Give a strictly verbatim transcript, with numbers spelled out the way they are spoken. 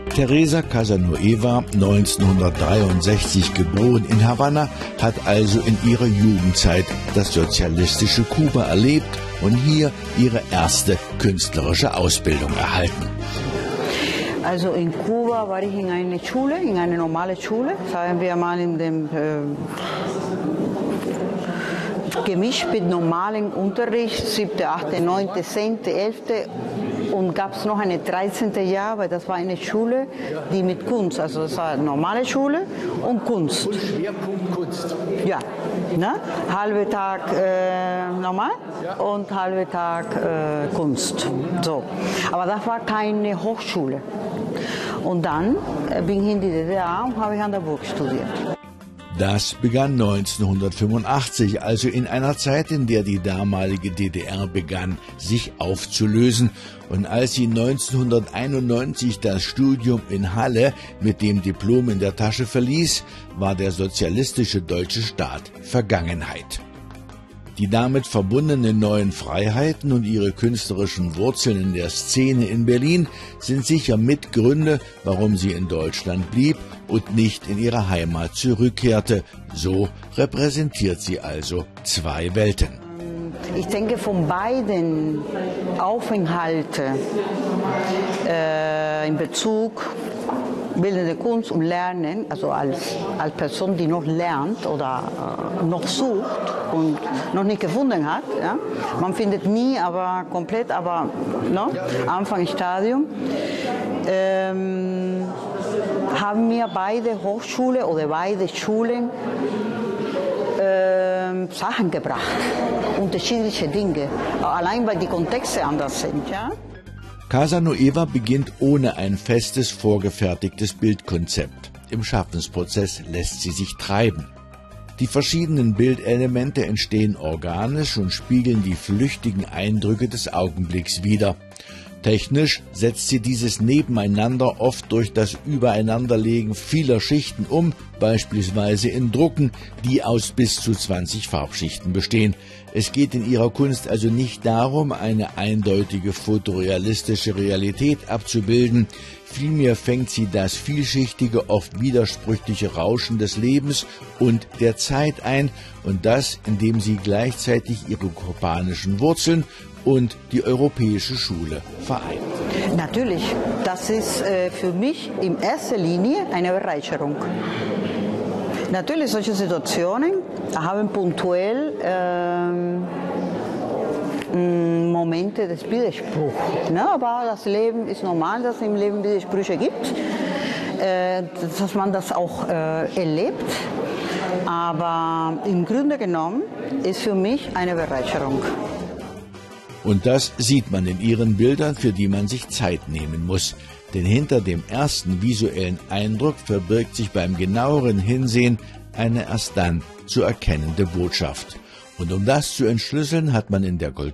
Teresa Casanueva, neunzehnhundertdreiundsechzig geboren in Havanna, hat also in ihrer Jugendzeit das sozialistische Kuba erlebt und hier ihre erste künstlerische Ausbildung erhalten. Also in Kuba war ich in einer Schule, in einer normalen Schule, sagen wir mal in dem äh, gemischt mit normalem Unterricht, siebte, achte, neunte, zehnte, elfte und gab es noch eine dreizehnte Jahr, weil das war eine Schule, die mit Kunst, also das war eine normale Schule und Kunst. Und Schwerpunkt Kunst. Ja, ne? Halbe Tag äh, normal Ja. und halbe Tag äh, Kunst. So. Aber das war keine Hochschule. Und dann äh, bin ich in die D D R und habe ich an der Burg studiert. Das begann neunzehnhundertfünfundachtzig, also in einer Zeit, in der die damalige D D R begann, sich aufzulösen. Und als sie neunzehnhunderteinundneunzig das Studium in Halle mit dem Diplom in der Tasche verließ, war der sozialistische deutsche Staat Vergangenheit. Die damit verbundenen neuen Freiheiten und ihre künstlerischen Wurzeln in der Szene in Berlin sind sicher Mitgründe, warum sie in Deutschland blieb und nicht in ihre Heimat zurückkehrte. So repräsentiert sie also zwei Welten. Ich denke, von beiden Aufenthalten äh, in Bezug bildende Kunst und Lernen, also als, als Person, die noch lernt oder äh, noch sucht und noch nicht gefunden hat. Ja? Man findet nie, aber komplett, aber no? Anfangsstadium. Ähm, haben mir beide Hochschulen oder beide Schulen äh, Sachen gebracht, unterschiedliche Dinge, allein weil die Kontexte anders sind. Ja? Casanueva beginnt ohne ein festes, vorgefertigtes Bildkonzept. Im Schaffensprozess lässt sie sich treiben. Die verschiedenen Bildelemente entstehen organisch und spiegeln die flüchtigen Eindrücke des Augenblicks wider. Technisch setzt sie dieses Nebeneinander oft durch das Übereinanderlegen vieler Schichten um, beispielsweise in Drucken, die aus bis zu zwanzig Farbschichten bestehen. Es geht in ihrer Kunst also nicht darum, eine eindeutige fotorealistische Realität abzubilden. Vielmehr fängt sie das vielschichtige, oft widersprüchliche Rauschen des Lebens und der Zeit ein, und das, indem sie gleichzeitig ihre kubanischen Wurzeln und die europäische Schule vereint. Natürlich, das ist äh, für mich in erster Linie eine Bereicherung. Natürlich, solche Situationen haben punktuell ähm, Momente des Widerspruchs. Ne? Aber das Leben ist normal, dass es im Leben Widersprüche gibt, äh, dass man das auch äh, erlebt. Aber im Grunde genommen ist für mich eine Bereicherung. Und das sieht man in ihren Bildern, für die man sich Zeit nehmen muss. Denn hinter dem ersten visuellen Eindruck verbirgt sich beim genaueren Hinsehen eine erst dann zu erkennende Botschaft. Und um das zu entschlüsseln, hat man in der